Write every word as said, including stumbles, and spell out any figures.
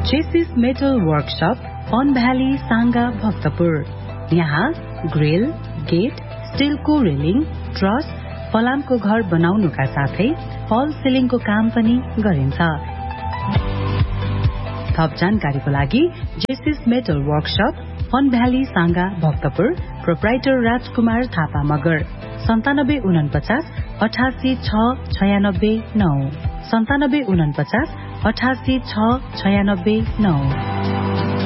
जेसिस metal workshop पन valley Sanga Bhaktapur. यहाँ grill, get, स्टिलको railing, truss, फलामको घर बनाउनुका साथै फल सिलिङको काम पनि गरिन्छ। थप जानकारीको लागि जेसिस मेटल वर्कशप पन भ्याली साङ्गा भक्तपुर, प्रोप्राइटर राजकुमार थापा मगर, सन्तानब्बे उनपचास अठासी छ छयानब्बे नौ, सन्तानब्बे उनपचास अठासी छ छयानब्बे नौ।